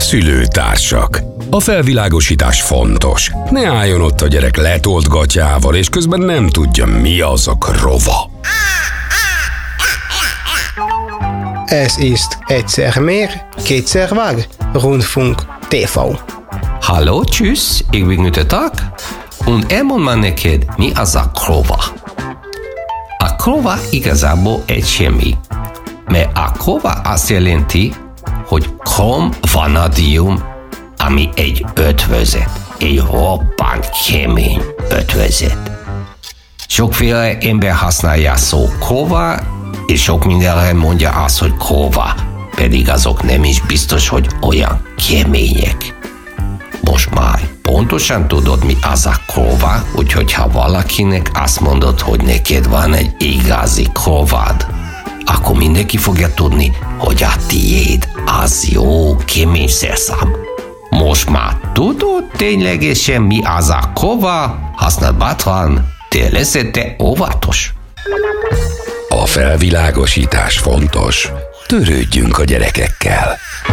Szülőtársak. A felvilágosítás fontos. Ne álljon ott a gyerek letolt gatyával, és közben nem tudja, mi az a krova. Ez ist egyszer mehr, kétszer vag, Rundfunk TV. Hallo, tschüss, ich bin Günther Tag, und elmond már neked, mi az a krova. A krova igazából egy semmi, mert a krova azt jelenti, hogy krom vanadium, ami egy ötvözet, egy roppant kemény ötvözet. Sokféle ember használja a szó krova, és sok mindenre mondja azt, hogy krova, pedig azok nem is biztos, hogy olyan kemények. Most már pontosan tudod, mi az a krova, úgyhogy ha valakinek azt mondod, hogy neked van egy igazi krovad, akkor mindenki fogja tudni, hogy a tiéd az jó kemény szerszám. Most már tudod ténylegesen, mi az a krova, használd bátran, de leszel te óvatos. A felvilágosítás fontos. Törődjünk a gyerekekkel.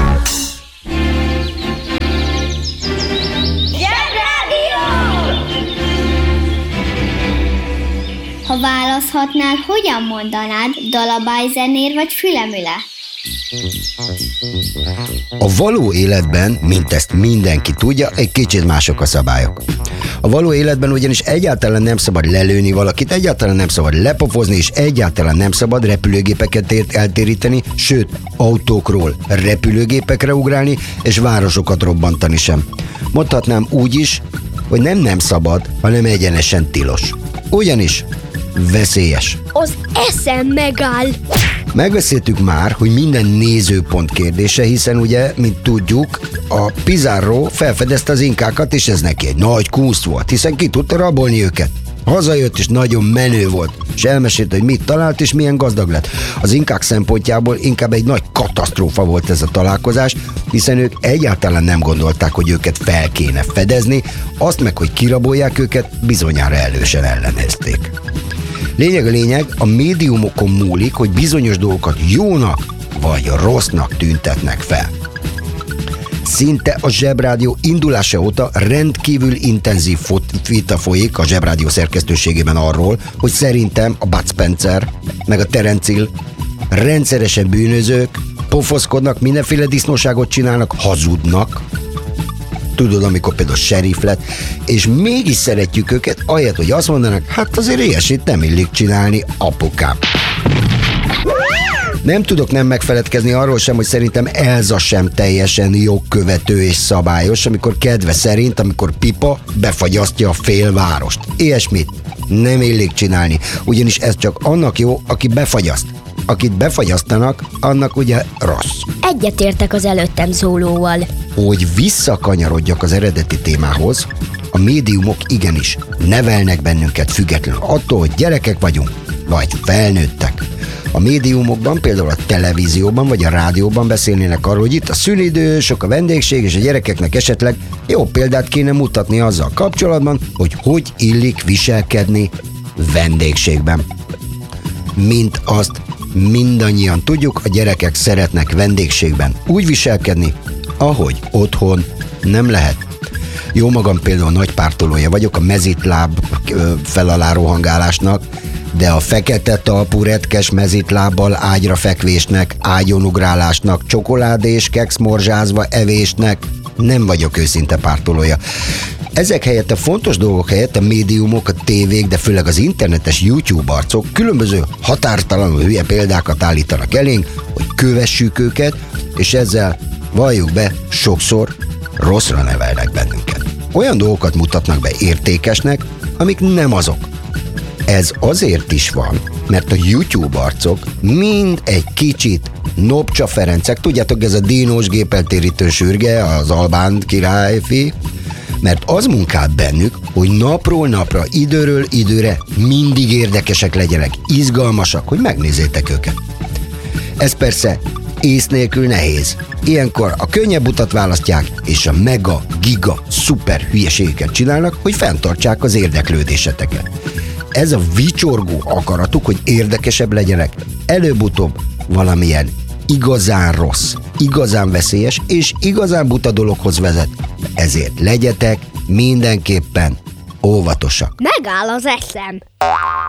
Ha választhatnál, hogyan mondanád, dalabályzenér vagy fülemüle? A való életben, mint ezt mindenki tudja, egy kicsit mások a szabályok. A való életben ugyanis egyáltalán nem szabad lelőni valakit, egyáltalán nem szabad lepofozni, és egyáltalán nem szabad repülőgépeket eltéríteni, sőt, autókról repülőgépekre ugrálni, és városokat robbantani sem. Mondhatnám úgy is, hogy nem szabad, hanem egyenesen tilos. Ugyanis veszélyes. Az eszem megáll. Megbeszéltük már, hogy minden nézőpont kérdése, hiszen ugye, mint tudjuk, a Pizarro felfedezte az inkákat, és ez neki egy nagy kunst volt, hiszen ki tudta rabolni őket. Hazajött, és nagyon menő volt, és elmesélte, hogy mit talált, és milyen gazdag lett. Az inkák szempontjából inkább egy nagy katasztrófa volt ez a találkozás, hiszen ők egyáltalán nem gondolták, hogy őket fel kéne fedezni, azt meg, hogy kirabolják őket, bizonyára elősen ellenezték. Lényeg, a médiumokon múlik, hogy bizonyos dolgokat jónak vagy rossznak tüntetnek fel. Szinte a Zsebrádió indulása óta rendkívül intenzív vita folyik a Zsebrádió szerkesztőségében arról, hogy szerintem a Bud Spencer meg a Terence Hill rendszeresen bűnözők, pofoszkodnak, mindenféle disznóságot csinálnak, hazudnak. Tudod, amikor például sheriff lett, és mégis szeretjük őket, ahelyett, hogy azt mondanak, hát azért ilyesmit nem illik csinálni, apukám. Nem tudok nem megfeledkezni arról sem, hogy szerintem Elza sem teljesen jogkövető és szabályos, amikor kedve szerint, amikor Pipa befagyasztja a félvárost. Ilyesmit nem illik csinálni, ugyanis ez csak annak jó, aki befagyaszt. Akit befagyasztanak, annak ugye rossz. Egyetértek az előttem szólóval. Hogy visszakanyarodjak az eredeti témához, a médiumok igenis nevelnek bennünket függetlenül attól, hogy gyerekek vagyunk, vagy felnőttek. A médiumokban, például a televízióban vagy a rádióban beszélnének arról, hogy itt a szünidő, sok a vendégség, és a gyerekeknek esetleg jó példát kéne mutatni azzal kapcsolatban, hogy illik viselkedni vendégségben. Mint azt mindannyian tudjuk, a gyerekek szeretnek vendégségben úgy viselkedni, ahogy otthon nem lehet. Jó magam például nagy pártolója vagyok a mezitláb felalá rohangálásnak, de a fekete talpú retkes mezitlábbal ágyra fekvésnek, ágyonugrálásnak, csokoládés, kekszmorzsázva evésnek nem vagyok őszinte pártolója. Ezek helyett, a fontos dolgok helyett a médiumok, a tévék, de főleg az internetes YouTube arcok különböző határtalanul hülye példákat állítanak elénk, hogy kövessük őket, és ezzel, valljuk be, sokszor rosszra nevelnek bennünket. Olyan dolgokat mutatnak be értékesnek, amik nem azok. Ez azért is van, mert a YouTube arcok mind egy kicsit Nopcsa Ferencek, tudjátok, ez a dínos gépeltérítő sürge, az albán királyfi, mert az munkál bennük, hogy napról napra, időről időre mindig érdekesek legyenek, izgalmasak, hogy megnézzétek őket. Ez persze ész nélkül nehéz. Ilyenkor a könnyebb utat választják, és a mega, giga, szuper hülyeségeket csinálnak, hogy fenntartsák az érdeklődéseteket. Ez a vicsorgó akaratuk, hogy érdekesebb legyenek, előbb-utóbb valamilyen igazán rossz, igazán veszélyes és igazán buta dologhoz vezet. Ezért legyetek mindenképpen óvatosak. Megáll az eszem.